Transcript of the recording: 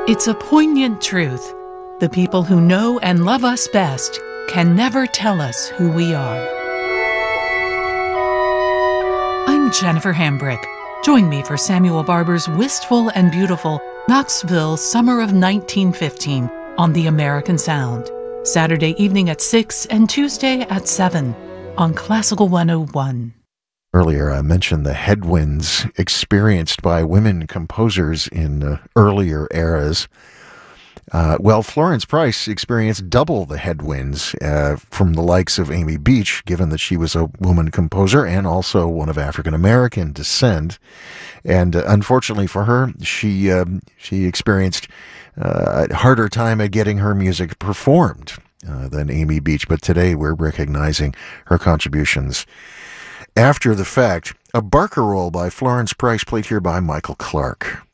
It's a poignant truth. The people who know and love us best can never tell us who we are. I'm Jennifer Hambrick. Join me for Samuel Barber's Wistful and Beautiful Knoxville Summer of 1915 on The American Sound, Saturday evening at 6 and Tuesday at 7 on Classical 101. Earlier, I mentioned the headwinds experienced by women composers in earlier eras. Well, Florence Price experienced double the headwinds from the likes of Amy Beach, given that she was a woman composer and also one of African-American descent. And unfortunately for her, she experienced a harder time at getting her music performed than Amy Beach. But today, we're recognizing her contributions after the fact. A Barcarolle by Florence Price, played here by Michael Clark.